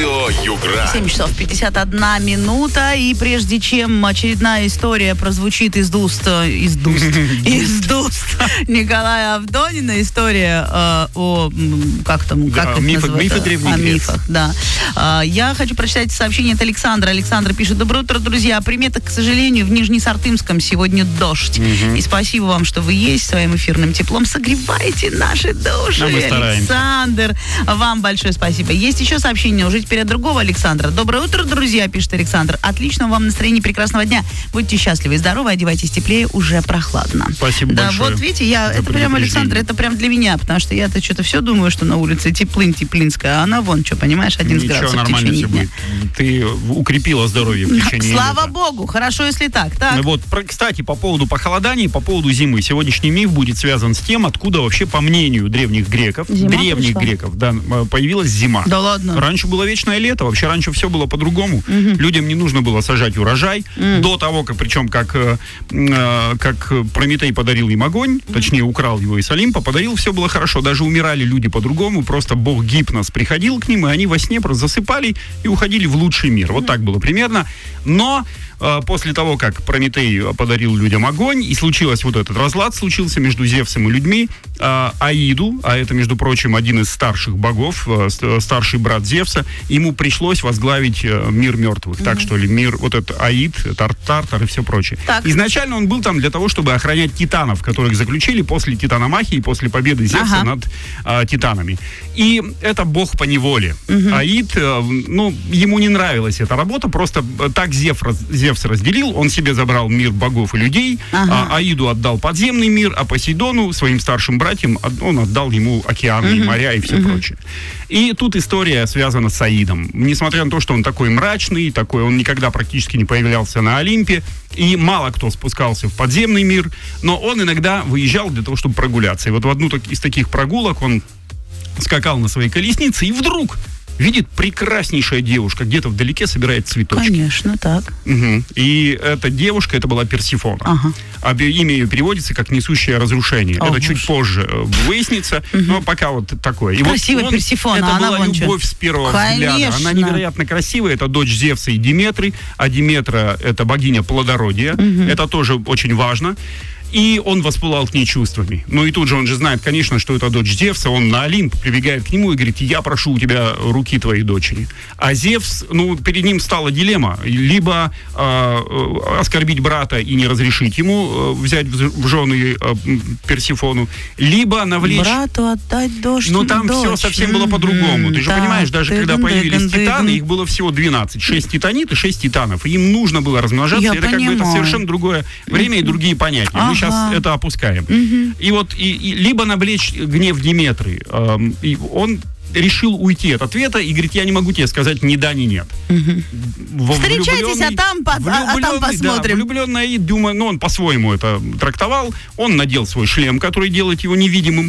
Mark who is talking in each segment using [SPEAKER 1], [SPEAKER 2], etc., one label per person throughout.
[SPEAKER 1] Радио Югра.
[SPEAKER 2] 7 часов 51 минута. И прежде чем очередная история прозвучит из уст Николая Авдонина, история о
[SPEAKER 3] мифы древних греков.
[SPEAKER 2] Мифах, да. Я хочу прочитать сообщение от Александра. Александр пишет: доброе утро, друзья. Примета, к сожалению, в Нижнесартымском сегодня дождь. И спасибо вам, что вы есть, своим эфирным теплом согреваете наши души. Александр, вам большое спасибо. Есть еще сообщение уже теперь от другого Александра. Доброе утро, друзья, пишет Александр. Отличного вам настроения, прекрасного дня. Будьте счастливы и здоровы, одевайтесь теплее, уже прохладно.
[SPEAKER 3] Спасибо большое.
[SPEAKER 2] Вот видите, это прям, Александр, это прям для меня, потому что я-то что-то все думаю, что на улице теплынская, а она вон, что, понимаешь, 11 градусов в течение дня.
[SPEAKER 3] Ты укрепила здоровье в течение
[SPEAKER 2] Слава
[SPEAKER 3] лета.
[SPEAKER 2] Богу, хорошо, если так.
[SPEAKER 3] Вот, кстати, по поводу похолодания, по поводу зимы. Сегодняшний миф будет связан с тем, откуда вообще, по мнению древних греков, появилась зима.
[SPEAKER 2] Да ладно.
[SPEAKER 3] Раньше было вечное лето, вообще раньше все было по-другому. Людям не нужно было сажать урожай. До того, как Прометей подарил им огонь, точнее украл его из Олимпа, подарил, все было хорошо. Даже умирали люди по-другому, просто бог Гипнос приходил к ним, и они во сне просто засыпали и уходили в лучший мир. Вот так было примерно. Но после того, как Прометей подарил людям огонь, и случилось вот этот разлад, случился между Зевсом и людьми, Аиду, а это, между прочим, один из старших богов, старший брат Зевса, ему пришлось возглавить мир мертвых. Так что ли, мир, вот этот Аид, Тартар и все прочее. Так. Изначально он был там для того, чтобы охранять титанов, которых заключили после титаномахии, после победы Зевса над титанами. И это бог по неволе. Аид, ему не нравилась эта работа, просто так Зевс разделил, он себе забрал мир богов и людей, Аиду отдал подземный мир, а Посейдону, своим старшим братьям, он отдал ему океаны, моря и все прочее. И тут история связана с Аидом. Несмотря на то, что он такой мрачный, он никогда практически не появлялся на Олимпе, и мало кто спускался в подземный мир, но он иногда выезжал для того, чтобы прогуляться. И вот в одну из таких прогулок он скакал на своей колеснице, и вдруг видит прекраснейшая девушка, где-то вдалеке собирает цветочки.
[SPEAKER 2] Конечно, так.
[SPEAKER 3] И эта девушка, это была Персифона. Имя ее переводится как «несущее разрушение». Это чуть позже выяснится, но пока вот такое.
[SPEAKER 2] Красивая Персифона.
[SPEAKER 3] Это была любовь с первого взгляда. Она невероятно красивая. Это дочь Зевса и Диметры. А Диметра — это богиня плодородия. Это тоже очень важно. И он воспылал к ней чувствами. Ну и тут же он же знает, конечно, что это дочь Зевса. Он на Олимп прибегает к нему и говорит: я прошу у тебя руки твоей дочери. А Зевс, перед ним стала дилемма. Либо оскорбить брата и не разрешить ему взять в жены Персифону, либо навлечь...
[SPEAKER 2] Брату отдать дочь.
[SPEAKER 3] Там все совсем было по-другому. Ты же понимаешь, даже когда появились титаны, их было всего 12. 6 титанит и 6 титанов. И им нужно было размножаться. Это это совершенно другое время и другие понятия. Мы сейчас это опускаем. И вот либо навлечь гнев Диметры. И он решил уйти от ответа и говорит: я не могу тебе сказать ни да, ни нет.
[SPEAKER 2] Встречайтесь, а там посмотрим.
[SPEAKER 3] Влюбленный Аид, думаю, он по-своему это трактовал. Он надел свой шлем, который делает его невидимым,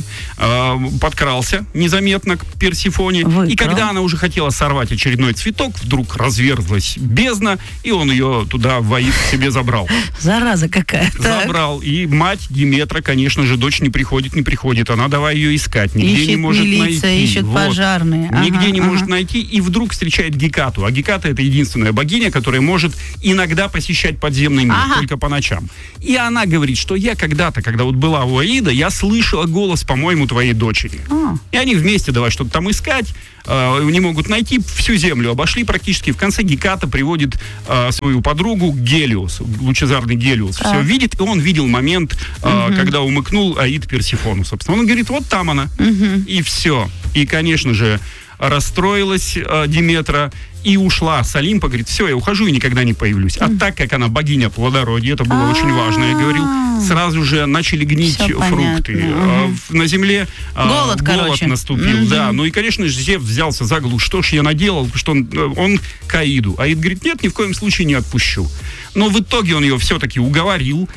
[SPEAKER 3] подкрался незаметно к Персифоне. И когда она уже хотела сорвать очередной цветок, вдруг разверзлась бездна, и он ее туда в Аид себе забрал.
[SPEAKER 2] Зараза какая-то.
[SPEAKER 3] Забрал. И мать Диметра, конечно же, дочь не приходит. Она давай ее искать. Нигде не может найти.
[SPEAKER 2] Ищет пожарные.
[SPEAKER 3] Нигде не может найти, и вдруг встречает Гекату. А Геката — это единственная богиня, которая может иногда посещать подземный мир, только по ночам. И она говорит, что я когда-то, когда вот была у Аида, я слышала голос, по-моему, твоей дочери. И они вместе давай что-то там искать, не могут найти, всю землю обошли практически. В конце Геката приводит свою подругу к Гелиосу, лучезарный Гелиос. Все видит, и он видел момент, когда умыкнул Аид Персифону, собственно. Он говорит: вот там она. И все. И, конечно же, расстроилась Диметра и ушла с Олимпа, говорит: все, я ухожу и никогда не появлюсь. А так как она богиня плодородия, это было очень важно, я говорил, сразу же начали гнить фрукты. На земле голод наступил. Да. Ну и, конечно же, Зевс взялся за голову. Что ж я наделал? Что он к Аиду. Аид говорит: нет, ни в коем случае не отпущу. Но в итоге он ее все-таки уговорил.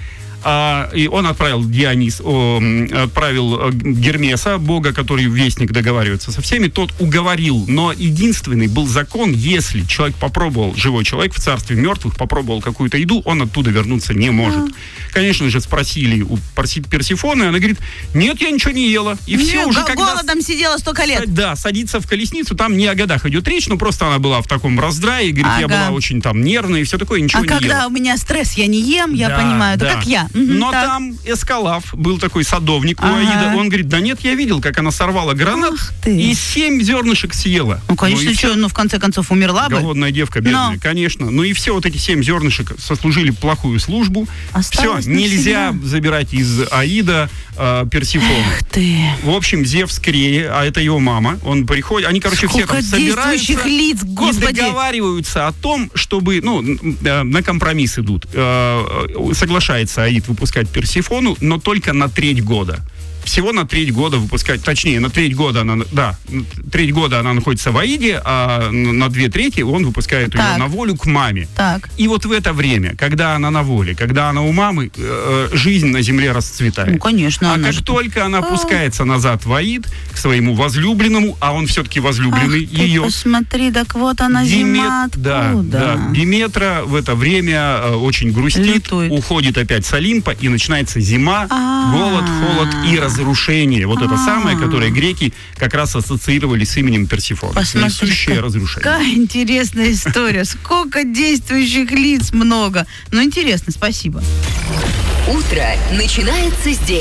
[SPEAKER 3] И он отправил отправил Гермеса, бога, который вестник, договаривается со всеми, тот уговорил. Но единственный был закон, если человек попробовал, живой человек в царстве мертвых, попробовал какую-то еду, он оттуда вернуться не может. Конечно же, спросили у Персифоны, она говорит, нет, я ничего не ела. И все уже
[SPEAKER 2] голодом сидела столько лет.
[SPEAKER 3] Да, садится в колесницу, там не о годах идет речь, но просто она была в таком раздрае, говорит, я была очень там нервная и все такое, ничего не ела.
[SPEAKER 2] А когда у меня стресс, я не ем, я понимаю, да, как я.
[SPEAKER 3] Но там Эскалаф, был такой садовник у Аида, он говорит, да нет, я видел, как она сорвала гранат и 7 зернышек съела.
[SPEAKER 2] Ну, конечно, в конце концов умерла бы.
[SPEAKER 3] Голодная девка, бедная, конечно. Ну и все вот эти 7 зернышек сослужили плохую службу. Все, нельзя забирать из Аида Персифону.
[SPEAKER 2] Эх ты.
[SPEAKER 3] В общем, Зевс Крея, а это его мама, он приходит, они, короче, все там собираются
[SPEAKER 2] лиц,
[SPEAKER 3] и договариваются о том, чтобы, на компромисс идут. Соглашается Аид выпускать Персифону, но только на треть года. Всего на треть года выпускать, точнее, на треть года треть года она находится в Аиде, а на 2/3 он выпускает ее на волю к маме.
[SPEAKER 2] Так.
[SPEAKER 3] И вот в это время, когда она на воле, когда она у мамы, жизнь на земле расцветает.
[SPEAKER 2] Ну, конечно.
[SPEAKER 3] А как только она опускается назад в Аид, к своему возлюбленному, а он все-таки возлюбленный ее.
[SPEAKER 2] Посмотри, так вот она зима откуда.
[SPEAKER 3] Да. Диметра в это время очень грустит, лютует. Уходит опять с Олимпа, и начинается зима, голод, холод и разрушение. Вот это самое, которое греки как раз ассоциировали с именем Персифоны. Несущее разрушение.
[SPEAKER 2] Какая интересная история. Сколько действующих лиц много. Ну, интересно, спасибо.
[SPEAKER 1] Утро начинается здесь.